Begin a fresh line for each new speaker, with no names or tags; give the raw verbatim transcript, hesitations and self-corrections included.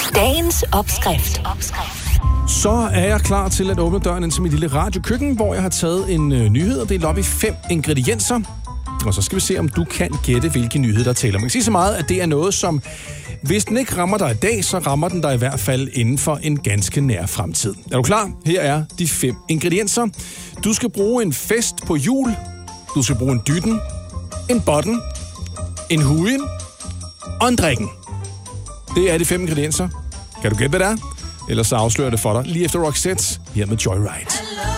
Dagens opskrift.
Så er jeg klar til at åbne døren ind til mit lille radiokøkken, hvor jeg har taget en øh, nyhed og delt op i fem ingredienser. Og så skal vi se, om du kan gætte, hvilke nyhed der tæller. Man kan sige så meget, at det er noget, som hvis den ikke rammer dig i dag, så rammer den dig i hvert fald inden for en ganske nær fremtid. Er du klar? Her er de fem ingredienser. Du skal bruge en fest på jul. Du skal bruge en dytten, en botten, en hugen og en drikken. Det er de fem ingredienser. Kan du gætte, hvad det er? Ellers så afslører det for dig lige efter Roxette her med Joyride.